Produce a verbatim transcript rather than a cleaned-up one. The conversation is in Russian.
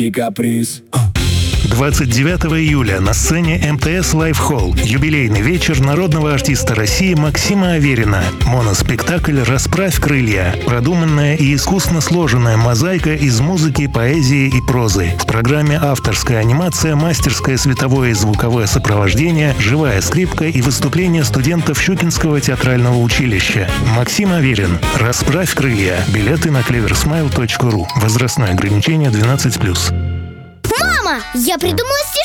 и каприз. двадцать девятого июля на сцене эм тэ эс Live Hall юбилейный вечер народного артиста России Максима Аверина. Моноспектакль «Расправь крылья». Продуманная и искусно сложенная мозаика из музыки, поэзии и прозы. В программе авторская анимация, мастерское световое и звуковое сопровождение, живая скрипка и выступление студентов Щукинского театрального училища. Максим Аверин. «Расправь крылья». Билеты на клеверсмайл точка ру. Возрастное ограничение двенадцать плюс. Мама, я придумала стишок.